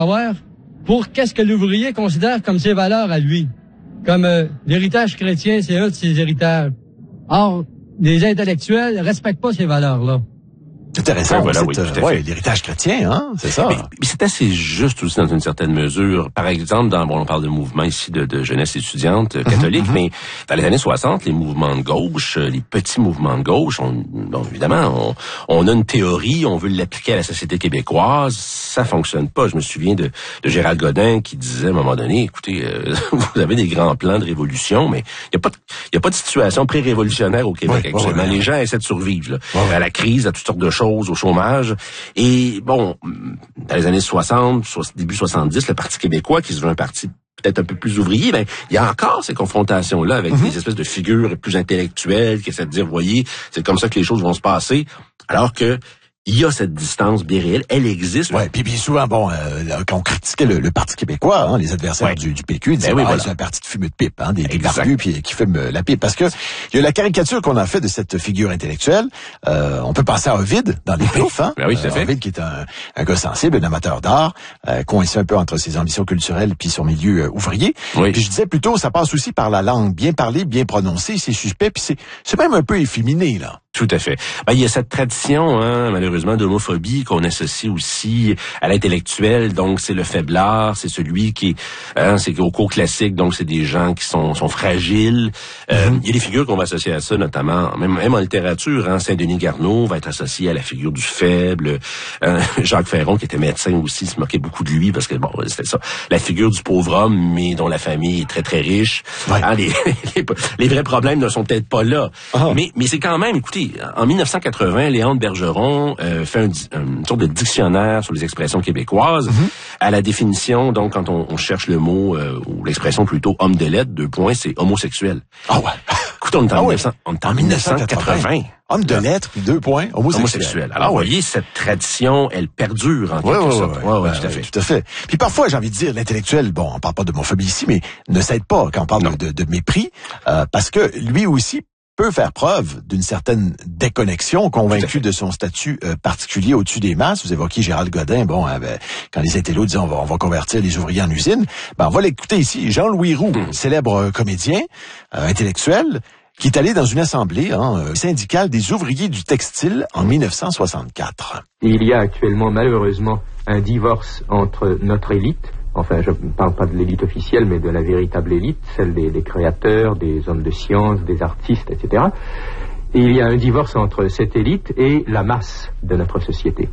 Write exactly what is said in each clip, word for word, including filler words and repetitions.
savoir pour qu'est-ce que l'ouvrier considère comme ses valeurs à lui. Comme euh, l'héritage chrétien, c'est un de ses héritages. Or, les intellectuels ne respectent pas ces valeurs-là. C'est intéressant, ouais, voilà, oui, euh, ouais, l'héritage chrétien, hein, c'est ça. Mais, mais c'est assez juste aussi dans une certaine mesure. Par exemple, dans, bon, on parle de mouvements ici de, de jeunesse étudiante euh, catholique, mm-hmm. mais dans les années soixante, les mouvements de gauche, euh, les petits mouvements de gauche, on, bon, évidemment, on, on a une théorie, on veut l'appliquer à la société québécoise, ça fonctionne pas. Je me souviens de, de Gérald Godin qui disait à un moment donné, écoutez, euh, vous avez des grands plans de révolution, mais il y a pas de, il y a pas de situation pré-révolutionnaire au Québec ouais, actuellement. Ouais, ouais. Les gens essaient de survivre là, ouais, à la crise, à toutes sortes de choses, au chômage. Et bon, dans les années soixante, début soixante-dix, le Parti québécois, qui se veut un parti peut-être un peu plus ouvrier, ben il y a encore ces confrontations-là avec mm-hmm. des espèces de figures plus intellectuelles qui essaient de dire, voyez, c'est comme ça que les choses vont se passer, alors que il y a cette distance bien réelle, elle existe. Ouais, puis, puis souvent, bon, euh, quand on critiquait le, le Parti québécois, hein, les adversaires ouais. du, du P Q, ils disaient, ben oui, ah, voilà. c'est un parti de fumeux de pipe, hein, des, des barbus puis qui fument la pipe. Parce que il y a la caricature qu'on a fait de cette figure intellectuelle. Euh, on peut penser à Ovide dans les Pifs, hein. Ben oui, tout à fait. Ovide qui est un, un gars sensible, un amateur d'art, euh, coincé un peu entre ses ambitions culturelles puis son milieu euh, ouvrier. Oui. Puis je disais plutôt, ça passe aussi par la langue, bien parlée, bien prononcée, c'est suspect, puis c'est, c'est même un peu efféminé, là. Tout à fait. Ben, il y a cette tradition, hein, malheureusement, d'homophobie qu'on associe aussi à l'intellectuel. Donc, c'est le faiblard, c'est celui qui, hein, c'est au cours classique. Donc, c'est des gens qui sont, sont fragiles. Euh, mm-hmm. Il y a des figures qu'on va associer à ça, notamment, même, même en littérature. Hein, Saint-Denis Garneau va être associé à la figure du faible. Hein, Jacques Ferron, qui était médecin aussi, se moquait beaucoup de lui parce que bon, c'était ça, la figure du pauvre homme, mais dont la famille est très très riche. Ouais. Hein, les, les, les vrais problèmes ne sont peut-être pas là, oh. mais mais c'est quand même, écoutez. En dix-neuf cent quatre-vingts, Léon de Bergeron euh, fait un, une sorte de dictionnaire sur les expressions québécoises. Mm-hmm. À la définition, donc, quand on, on cherche le mot, euh, ou l'expression plutôt homme de lettres, deux points, c'est homosexuel. Ah ouais. Écoute, on est en, ah ouais. mille neuf cents, on est en, en dix-neuf cent quatre-vingts. Homme de lettres, puis deux points, homosexuel. homosexuel. Alors, vous ah ouais. voyez, cette tradition, elle perdure, en quelque ouais, sorte. Oui, ouais, ouais, tout à fait. Tout à fait. Puis parfois, j'ai envie de dire, l'intellectuel, bon, on parle pas d'homophobie ici, mais ne cède pas quand on parle de, de, de mépris, euh, parce que lui aussi peut faire preuve d'une certaine déconnexion, convaincu de son statut euh, particulier au-dessus des masses. Vous évoquiez Gérald Godin, bon, euh, ben, quand les intellos disaient on va, on va convertir les ouvriers en usine, ben on va l'écouter ici. Jean-Louis Roux, mmh. célèbre euh, comédien, euh, intellectuel, qui est allé dans une assemblée hein, syndicale des ouvriers du textile en dix-neuf cent soixante-quatre. Il y a actuellement malheureusement un divorce entre notre élite, enfin je ne parle pas de l'élite officielle, mais de la véritable élite, celle des, des créateurs, des hommes de science, des artistes, et cetera. Et il y a un divorce entre cette élite et la masse de notre société.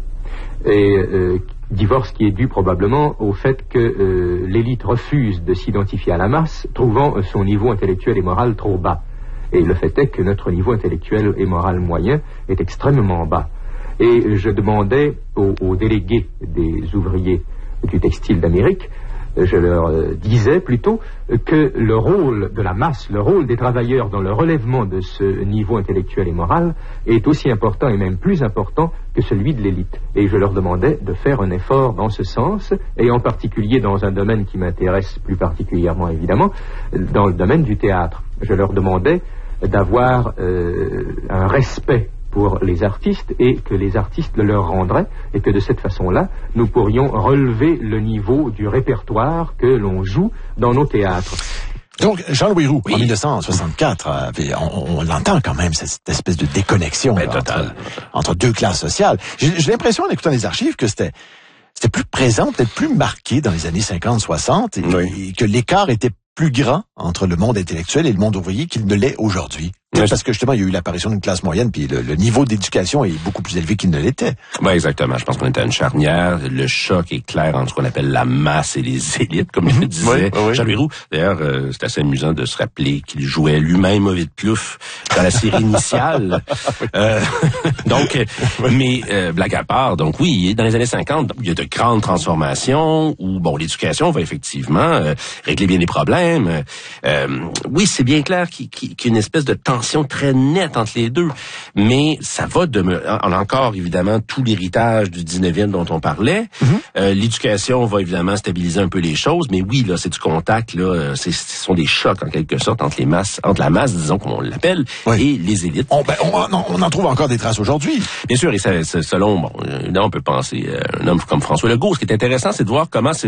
Et euh, divorce qui est dû probablement au fait que euh, l'élite refuse de s'identifier à la masse, trouvant son niveau intellectuel et moral trop bas. Et le fait est que notre niveau intellectuel et moral moyen est extrêmement bas. Et je demandais aux, aux délégués des ouvriers du textile d'Amérique, je leur disais plutôt que le rôle de la masse, le rôle des travailleurs dans le relèvement de ce niveau intellectuel et moral est aussi important et même plus important que celui de l'élite. Et je leur demandais de faire un effort dans ce sens, et en particulier dans un domaine qui m'intéresse plus particulièrement évidemment, dans le domaine du théâtre. Je leur demandais d'avoir euh, un respect pour les artistes et que les artistes le leur rendraient et que de cette façon-là, nous pourrions relever le niveau du répertoire que l'on joue dans nos théâtres. Donc, Jean-Louis Roux, oui. en dix-neuf cent soixante-quatre, avait, on, on l'entend quand même, cette espèce de déconnexion ben, là, entre, entre deux classes sociales. J'ai, j'ai l'impression, en écoutant les archives, que c'était, c'était plus présent, peut-être plus marqué dans les années cinquante soixante, et, oui. et que l'écart était plus grand entre le monde intellectuel et le monde ouvrier qu'il ne l'est aujourd'hui. Oui, parce que justement, il y a eu l'apparition d'une classe moyenne, puis le, le niveau d'éducation est beaucoup plus élevé qu'il ne l'était. Oui, exactement. Je pense qu'on était à une charnière. Le choc est clair entre ce qu'on appelle la masse et les élites, comme je le disais. Oui, oui. Jean-Louis Roux, d'ailleurs, euh, c'est assez amusant de se rappeler qu'il jouait lui-même Ovide Plouffe dans la série initiale. euh, donc, mais euh, blague à part, donc oui, dans les années cinquante, il y a de grandes transformations où, bon, l'éducation va effectivement euh, régler bien les problèmes. Euh, oui, c'est bien clair qu'il, qu'il y a une espèce de tension tension très nette entre les deux. Mais ça va demeurer. On a encore, évidemment, tout l'héritage du dix-neuvième dont on parlait. Mm-hmm. Euh, l'éducation va évidemment stabiliser un peu les choses, mais oui, là, c'est du contact, là, c'est, ce sont des chocs, en quelque sorte, entre les masses, entre la masse, disons, comme on l'appelle, oui. et les élites. On, ben, on, on en trouve encore des traces aujourd'hui. Bien sûr, et ça, ça, selon, bon, évidemment, on peut penser à un homme comme François Legault. Ce qui est intéressant, c'est de voir comment